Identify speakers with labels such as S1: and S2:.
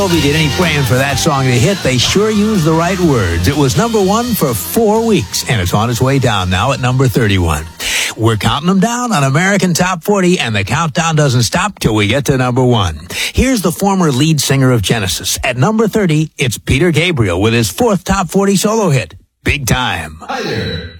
S1: Nobody did any praying for that song to hit. They sure used the right words. It was number 1 for 4 weeks, and it's on its way down now at number 31. We're counting them down on American Top 40, and the countdown doesn't stop till we get to number 1. Here's the former lead singer of Genesis. At number 30, it's Peter Gabriel with his 4th Top 40 solo hit, Big Time.
S2: Hi there.